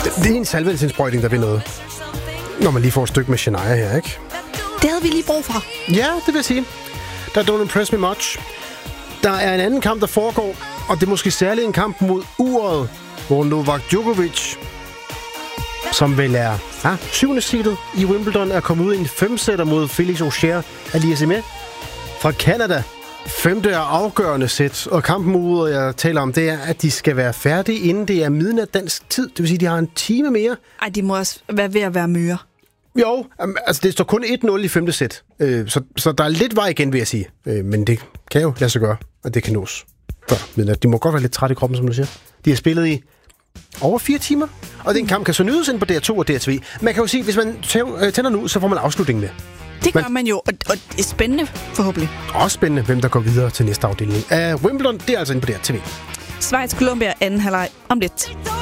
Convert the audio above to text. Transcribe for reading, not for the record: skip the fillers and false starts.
Det er en salvandsindsprøjtning, der vil noget. Når man lige får et stykke med Shania her, ikke? Det havde vi lige brug for. Ja, det vil jeg sige. Der don't impress me much. Der er en anden kamp, der foregår, og det er måske særligt en kamp mod uret, hvor Novak Djokovic, som vel er 7. seedet i Wimbledon, er kommet ud i en 5-sætter mod Felix Auger-Aliassime fra Canada. 5. og afgørende sæt, og kampen mod uret, jeg taler om, det er, at de skal være færdige, inden det er midnat dansk tid. Det vil sige, at de har en time mere. Ej, de må også være ved at være myre. Jo, altså det står kun 1-0 i 5. sæt, så der er lidt vej igen, vil jeg sige. Men det kan jo lade sig gøre, og det kan nås før midnat. De må godt være lidt trætte i kroppen, som du siger. De har spillet i over 4 timer, og den kamp kan så nydes ind på DR2 og DR3. Man kan jo sige, hvis man tænder nu, så får man afslutningen med. Det gør man jo, og det er spændende, forhåbentlig. Også spændende, hvem der går videre til næste afdeling af Wimbledon. Det er altså inde på DR TV. Schweiz-Colombia anden halvleg om lidt.